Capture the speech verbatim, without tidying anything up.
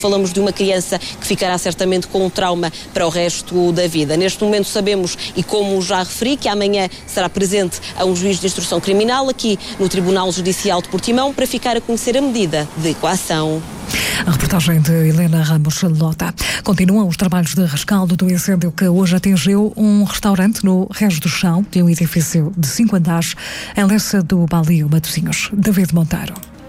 Falamos de uma criança que ficará certamente com um trauma para o resto da vida. Neste momento sabemos, e como já referi, que amanhã será presente a um juiz de instrução criminal aqui no Tribunal Judicial de Portimão para ficar a conhecer a medida de coação. A reportagem de Helena Ramos Lota. Continuam os trabalhos de rescaldo do incêndio que hoje atingiu um restaurante no Rés do Chão de um edifício de cinco andares em Lessa do Balio, Matosinhos. David Monteiro.